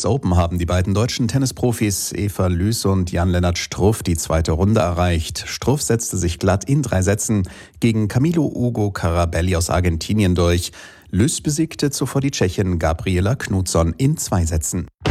US Open haben die beiden deutschen Tennisprofis Eva Lüß und Jan-Lennart Struff die zweite Runde erreicht. Struff setzte sich glatt in 3 Sätzen gegen Camilo Ugo Carabelli aus Argentinien durch. Lüß besiegte zuvor die Tschechin Gabriela Knutsson in 2 Sätzen.